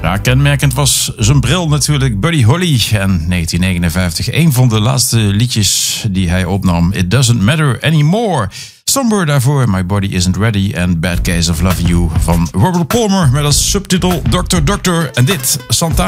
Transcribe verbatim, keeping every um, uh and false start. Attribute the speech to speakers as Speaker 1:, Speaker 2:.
Speaker 1: Ja, kenmerkend was zijn bril natuurlijk. Buddy Holly en negentien negenenvijftig. Een van de laatste liedjes die hij opnam. It Doesn't Matter Anymore. Somewhere daarvoor, My Body Isn't Ready. En Bad Case of Loving You van Robert Palmer met als subtitel doctor Doctor. En dit, Santana.